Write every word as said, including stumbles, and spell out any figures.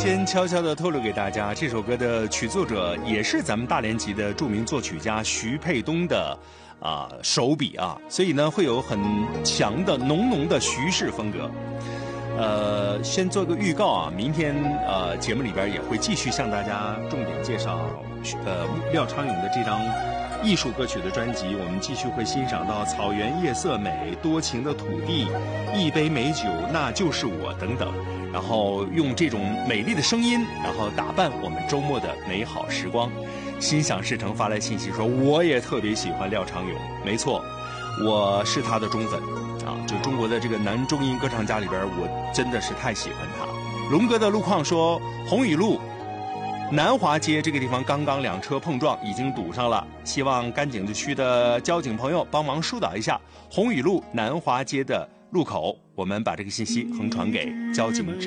先悄悄地透露给大家，这首歌的曲作者也是咱们大连籍的著名作曲家徐沛东的啊、呃、手笔啊，所以呢会有很强的浓浓的徐氏风格。呃，先做个预告啊，明天呃节目里边也会继续向大家重点介绍呃廖昌永的这张艺术歌曲的专辑，我们继续会欣赏到《草原夜色美》、多情的土地、一杯美酒那就是我等等，然后用这种美丽的声音，然后打扮我们周末的美好时光。心想事成发来信息说，我也特别喜欢廖昌永，没错，我是他的忠粉啊，就中国的这个男中音歌唱家里边，我真的是太喜欢他。龙哥的路况说，红雨路南华街这个地方刚刚两车碰撞，已经堵上了，希望甘井区的交警朋友帮忙疏导一下红雨路南华街的路口，我们把这个信息横传给交警。